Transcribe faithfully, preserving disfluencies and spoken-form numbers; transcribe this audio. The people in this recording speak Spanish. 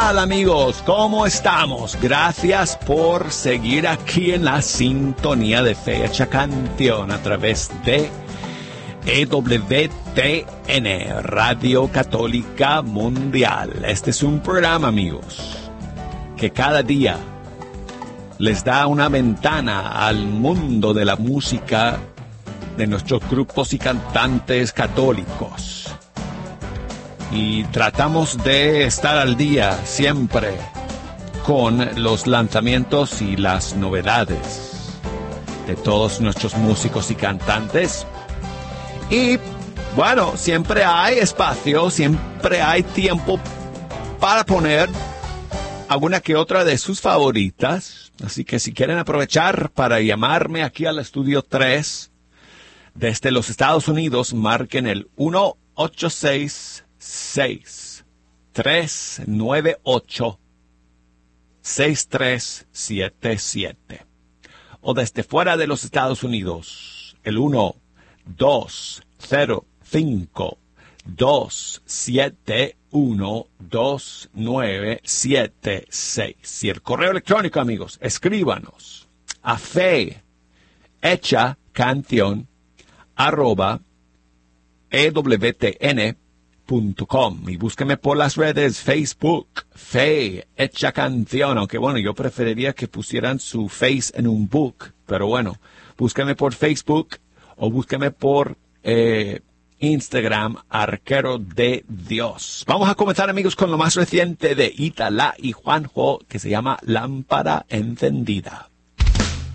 tal, amigos? ¿Cómo estamos? Gracias por seguir aquí en la sintonía de Fecha Canción a través de E W T N, Radio Católica Mundial. Este es un programa, amigos, que cada día les da una ventana al mundo de la música de nuestros grupos y cantantes católicos. Y tratamos de estar al día siempre con los lanzamientos y las novedades de todos nuestros músicos y cantantes. Y bueno, siempre hay espacio, siempre hay tiempo para poner alguna que otra de sus favoritas. Así que si quieren aprovechar para llamarme aquí al estudio tres desde los Estados Unidos, marquen el uno ocho seis seis, tres nueve ocho, seis tres siete siete. O desde fuera de los Estados Unidos, el uno dos cero cinco, dos siete uno, dos nueve siete seis. Y el correo electrónico, amigos, escríbanos a fe hecha canción arroba e w t n punto com y búsqueme por las redes Facebook, Fe Hecha Canción, aunque bueno, yo preferiría que pusieran su face en un book, pero bueno, búsqueme por Facebook o búsqueme por eh, Instagram, Arquero de Dios. Vamos a comenzar, amigos, con lo más reciente de Italá y Juanjo, que se llama Lámpara Encendida.